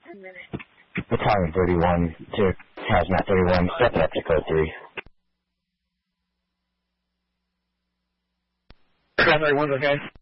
Battalion 31 to Hazmat 31, step up to code 3. Battalion 31's okay.